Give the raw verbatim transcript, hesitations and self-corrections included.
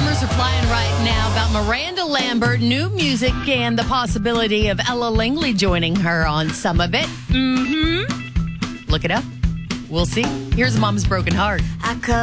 Rumors are flying right now about Miranda Lambert, new music, and the possibility of Ella Langley joining her on some of it. Mm-hmm. Look it up. We'll see. Here's Mom's Broken Heart. I could